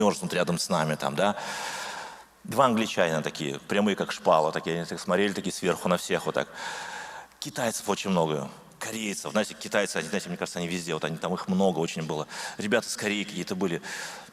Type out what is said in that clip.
мерзнут рядом с нами там, да. Два англичанина такие, прямые как шпала, такие, они так смотрели такие сверху на всех вот так. Китайцев очень много, корейцев, знаете, китайцы, знаете, мне кажется, они везде, вот они, там их много очень было. Ребята с Кореи какие-то были.